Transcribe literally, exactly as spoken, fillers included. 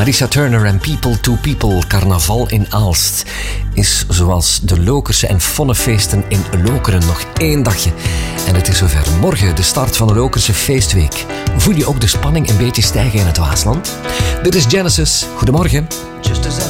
Marissa Turner en People to People, carnaval in Aalst, is zoals de Lokerse en Vonnefeesten in Lokeren nog één dagje. En het is zover. Morgen de start van de Lokerse feestweek. Voel je ook de spanning een beetje stijgen in het Waasland? Dit is Genesis. Goedemorgen. Just as